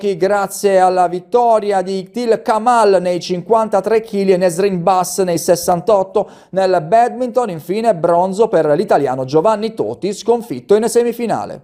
grazie alla vittoria di Iktil Kamal nei 53 kg e Nesrin Bass nei 68. Nel badminton infine bronzo per l'italiano Giovanni Toti, sconfitto in semifinale.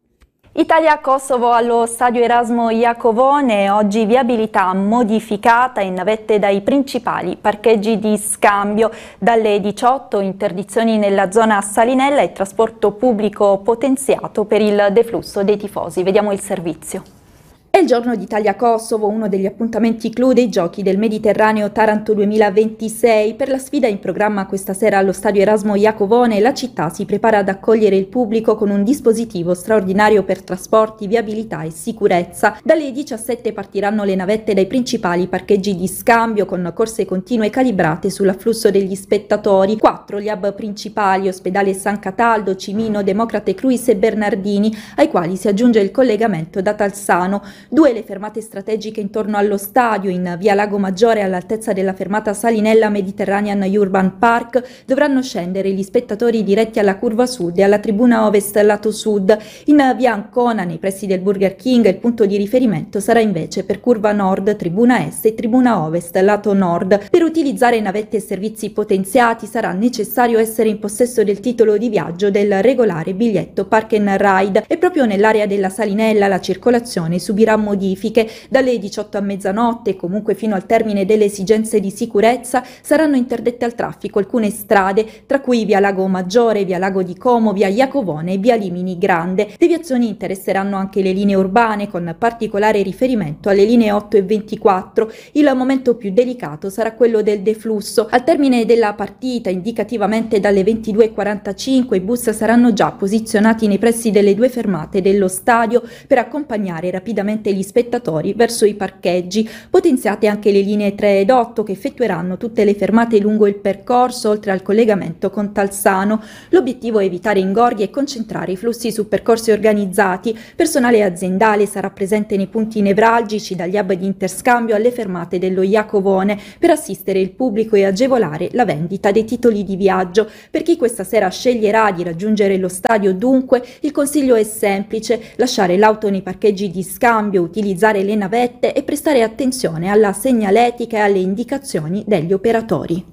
Italia-Kosovo allo stadio Erasmo Iacovone, oggi viabilità modificata in navette dai principali parcheggi di scambio. Dalle 18 interdizioni nella zona Salinella e trasporto pubblico potenziato per il deflusso dei tifosi. Vediamo il servizio. È il giorno d'Italia-Kosovo, uno degli appuntamenti clou dei Giochi del Mediterraneo Taranto 2026. Per la sfida in programma questa sera allo stadio Erasmo Iacovone, la città si prepara ad accogliere il pubblico con un dispositivo straordinario per trasporti, viabilità e sicurezza. Dalle 17 partiranno le navette dai principali parcheggi di scambio con corse continue calibrate sull'afflusso degli spettatori. 4 gli hub principali: Ospedale San Cataldo, Cimino, Democrate Cruis e Bernardini, ai quali si aggiunge il collegamento da Talsano. 2 le fermate strategiche intorno allo stadio. In via Lago Maggiore, all'altezza della fermata Salinella Mediterranean Urban Park, dovranno scendere gli spettatori diretti alla curva sud e alla tribuna ovest lato sud. In via Ancona, nei pressi del Burger King, il punto di riferimento sarà invece per curva nord, tribuna est e tribuna ovest lato nord. Per utilizzare navette e servizi potenziati sarà necessario essere in possesso del titolo di viaggio del regolare biglietto Park and Ride, e proprio nell'area della Salinella la circolazione subirà modifiche. Dalle 18 a mezzanotte e comunque fino al termine delle esigenze di sicurezza saranno interdette al traffico alcune strade, tra cui via Lago Maggiore, via Lago di Como, via Iacovone e via Limini Grande. Deviazioni interesseranno anche le linee urbane, con particolare riferimento alle linee 8 e 24. Il momento più delicato sarà quello del deflusso. Al termine della partita, indicativamente dalle 22:45, i bus saranno già posizionati nei pressi delle 2 fermate dello stadio per accompagnare rapidamente gli spettatori verso i parcheggi. Potenziate anche le linee 3 ed 8 che effettueranno tutte le fermate lungo il percorso, oltre al collegamento con Talsano. L'obiettivo è evitare ingorghi e concentrare i flussi su percorsi organizzati. Personale aziendale sarà presente nei punti nevralgici, dagli hub di interscambio alle fermate dello Iacovone, per assistere il pubblico e agevolare la vendita dei titoli di viaggio. Per chi questa sera sceglierà di raggiungere lo stadio, dunque, il consiglio è semplice: lasciare l'auto nei parcheggi di scambio, utilizzare le navette e prestare attenzione alla segnaletica e alle indicazioni degli operatori.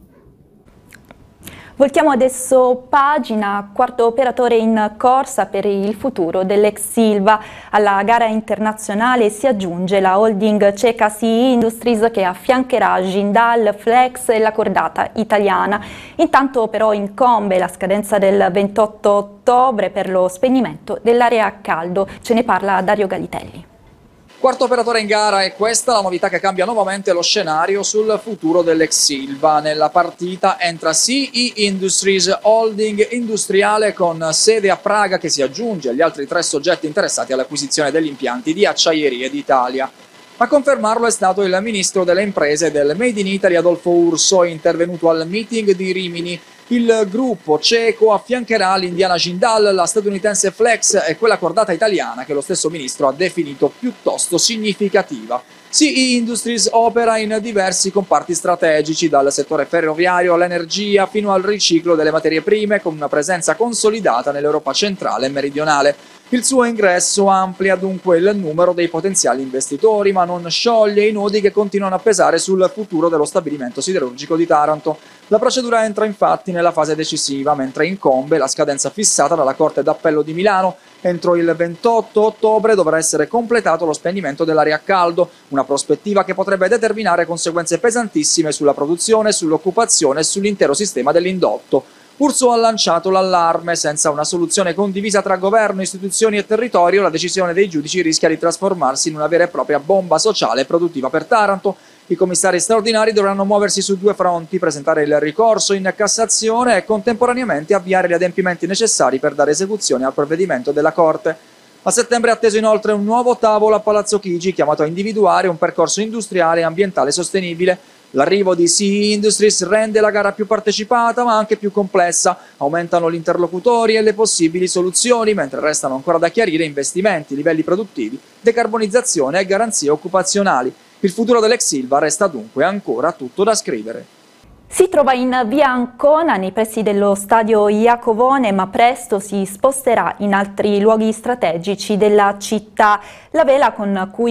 Voltiamo adesso pagina. Quarto operatore in corsa per il futuro dell'ex Silva. Alla gara internazionale si aggiunge la holding ceca CE Industries, che affiancherà Jindal, Flex e la cordata italiana. Intanto però incombe la scadenza del 28 ottobre per lo spegnimento dell'area a caldo. Ce ne parla Dario Galitelli. Quarto operatore in gara, e questa è la novità che cambia nuovamente lo scenario sul futuro dell'ex Silva. Nella partita entra CE Industries, holding industriale con sede a Praga, che si aggiunge agli altri 3 soggetti interessati all'acquisizione degli impianti di Acciaierie d'Italia. A confermarlo è stato il ministro delle imprese del Made in Italy Adolfo Urso, intervenuto al meeting di Rimini. Il gruppo ceco affiancherà l'Indiana Jindal, la statunitense Flex e quella cordata italiana che lo stesso ministro ha definito piuttosto significativa. CE Industries opera in diversi comparti strategici, dal settore ferroviario all'energia fino al riciclo delle materie prime, con una presenza consolidata nell'Europa centrale e meridionale. Il suo ingresso amplia dunque il numero dei potenziali investitori, ma non scioglie i nodi che continuano a pesare sul futuro dello stabilimento siderurgico di Taranto. La procedura entra infatti nella fase decisiva, mentre incombe la scadenza fissata dalla Corte d'Appello di Milano. Entro il 28 ottobre dovrà essere completato lo spegnimento dell'area a caldo, una prospettiva che potrebbe determinare conseguenze pesantissime sulla produzione, sull'occupazione e sull'intero sistema dell'indotto. Urso ha lanciato l'allarme: senza una soluzione condivisa tra governo, istituzioni e territorio, la decisione dei giudici rischia di trasformarsi in una vera e propria bomba sociale e produttiva per Taranto. I commissari straordinari dovranno muoversi su 2 fronti: presentare il ricorso in Cassazione e contemporaneamente avviare gli adempimenti necessari per dare esecuzione al provvedimento della Corte. A settembre è atteso inoltre un nuovo tavolo a Palazzo Chigi, chiamato a individuare un percorso industriale e ambientale sostenibile. L'arrivo di CE Industries rende la gara più partecipata ma anche più complessa. Aumentano gli interlocutori e le possibili soluzioni, mentre restano ancora da chiarire investimenti, livelli produttivi, decarbonizzazione e garanzie occupazionali. Il futuro dell'ex Silva resta dunque ancora tutto da scrivere. Si trova in via Ancona, nei pressi dello stadio Iacovone, ma presto si sposterà in altri luoghi strategici della città. La vela con cui